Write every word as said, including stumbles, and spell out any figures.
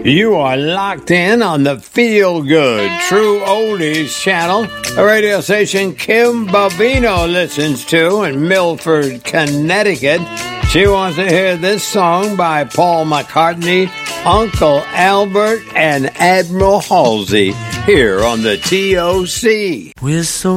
You are locked in on the Feel Good True Oldies channel, a radio station Kim Bobino listens to in Milford, Connecticut. She wants to hear this song by Paul McCartney, Uncle Albert, and Admiral Halsey here on the T O C. We're so